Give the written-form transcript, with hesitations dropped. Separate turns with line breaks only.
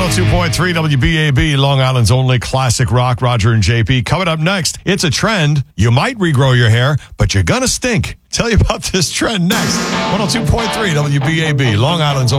102.3 WBAB, Long Island's only classic rock. Roger and JP. Coming up next, it's a trend. You might regrow your hair, but you're going to stink. Tell you about this trend next. 102.3 WBAB, Long Island's